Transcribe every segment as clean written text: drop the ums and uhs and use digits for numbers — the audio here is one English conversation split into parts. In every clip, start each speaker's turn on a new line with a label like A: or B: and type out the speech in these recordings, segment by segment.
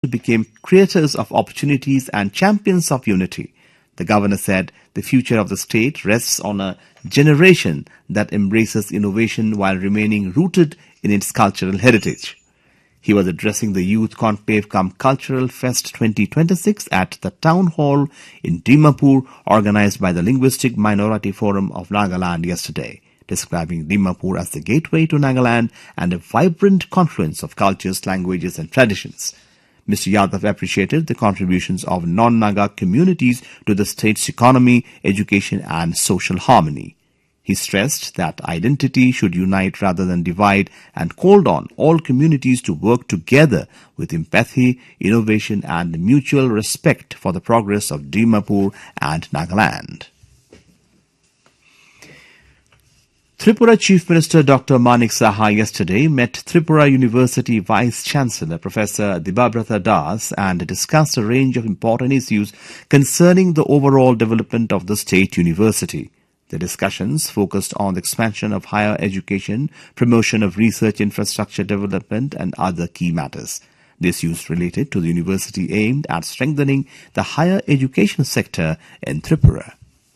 A: became creators of opportunities and champions of unity. The governor said the future of the state rests on a generation that embraces innovation while remaining rooted in its cultural heritage. He was addressing the Youth Conclave cum Cultural Fest 2026 at the Town Hall in Dimapur, organized by the Linguistic Minority Forum of Nagaland yesterday, describing Dimapur as the gateway to Nagaland and a vibrant confluence of cultures, languages and traditions. Mr. Yadav appreciated the contributions of non-Naga communities to the state's economy, education and social harmony. He stressed that identity should unite rather than divide and called on all communities to work together with empathy, innovation and mutual respect for the progress of Dimapur and Nagaland. Tripura Chief Minister Dr. Manik Saha yesterday met Tripura University Vice-Chancellor Professor Dibabrata Das and discussed a range of important issues concerning the overall development of the state university. The discussions focused on the expansion of higher education, promotion of research infrastructure development and other key matters. The issues related to the university aimed at strengthening the higher education sector in Tripura.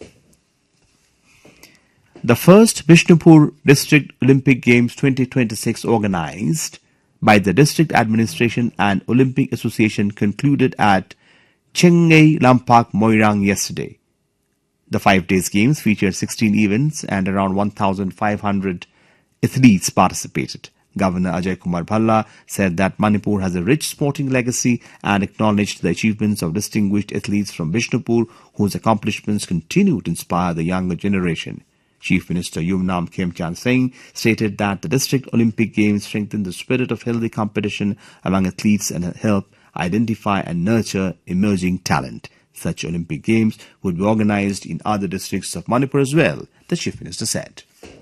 A: The first Bishnupur District Olympic Games 2026 organized by the District Administration and Olympic Association concluded at Chengay Lampak Moirang yesterday. The 5 days games featured 16 events and around 1,500 athletes participated. Governor Ajay Kumar Bhalla said that Manipur has a rich sporting legacy and acknowledged the achievements of distinguished athletes from Bishnupur whose accomplishments continue to inspire the younger generation. Chief Minister Yumnam Khemchand Singh stated that the District Olympic Games strengthen the spirit of healthy competition among athletes and help identify and nurture emerging talent. Such Olympic Games would be organized in other districts of Manipur as well, the Chief Minister said.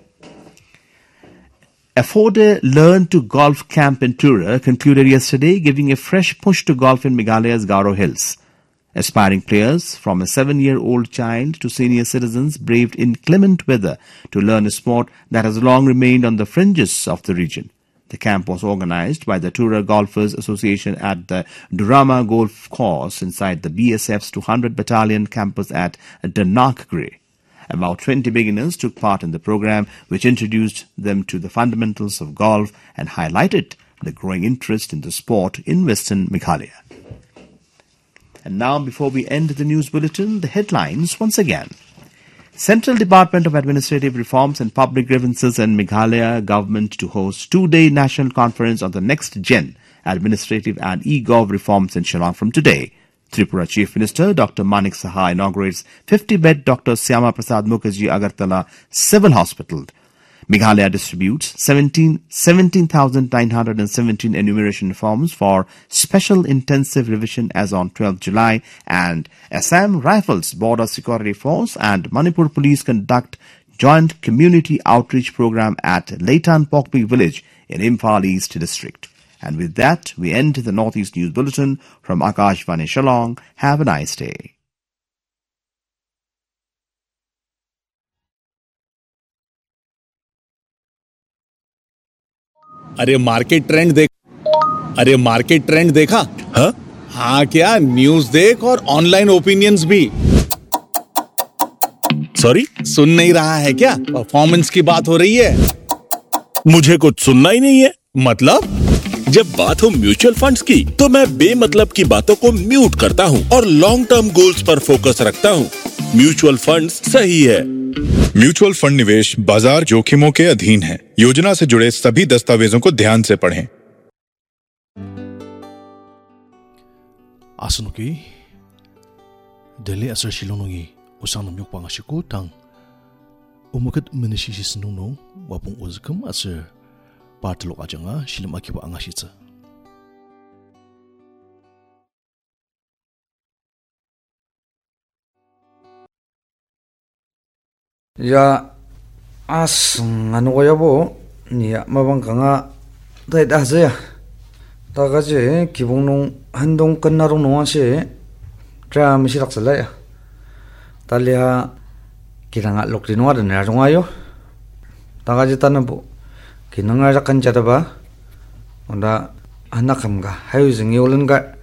A: A 4-day Learn to Golf camp in Tura concluded yesterday, giving a fresh push to golf in Meghalaya's Garo Hills. Aspiring players from a 7-year-old child to senior citizens braved inclement weather to learn a sport that has long remained on the fringes of the region. The camp was organized by the Tura Golfers Association at the Durama Golf Course inside the BSF's 200 Battalion campus at Danakgre. About 20 beginners took part in the program, which introduced them to the fundamentals of golf and highlighted the growing interest in the sport in Western Meghalaya. And now, before we end the news bulletin, the headlines once again. Central Department of Administrative Reforms and Public Grievances and Meghalaya government to host 2-day national conference on the next gen administrative and e-gov reforms in Shillong from today. Tripura Chief Minister Dr. Manik Saha inaugurates 50-bed Dr. Syama Prasad Mukherjee Agartala Civil Hospital. Meghalaya distributes 17,917 enumeration forms for special intensive revision as on 12th July, and Assam Rifles Border Security Force and Manipur Police conduct joint community outreach program at Leitan Pokpi village in Imphal East district. And with that, we end the Northeast News Bulletin from Akashvani Shillong. Have a nice day.
B: अरे market trend देखा? हाँ क्या, news देख और online opinions भी। Sorry, सुन नहीं रहा है क्या? परफॉर्मेंस की बात हो रही है।
C: मुझे कुछ सुनना ही नहीं है।
B: मतलब?
C: जब बात हो म्यूचुअल फंड्स की, तो मैं बेमतलब की बातों को म्यूट करता हूँ और लॉन्ग टर्म गोल्स पर फोकस रखता हूँ। म्यूचुअल फंड्स सही है।
D: म्यूचुअल फंड निवेश बाजार जोखिमों के अधीन है। योजना से जुड़े सभी दस्तावेजों को ध्यान से पढ़ें।
E: आसनुकी दिल्ली असर शिलोंगी उसानो म्युकपांग शिको तंग उमुकत मिनिशिसि स्नुनो वापुंग उजकम असर पार्टलो आजंगा शिलमाकिबा आंगाशिचा
F: Ya nganu ko yabo niya mabangka nga dahil ya tagasi kibong nung handong kanarong nunga si tra misirak sala ya talia kinanga lokti nunga dan nara nunga yo tagasi tanan po kinanga rakan jata ba onda anak kam ka hayo zingi ulan ka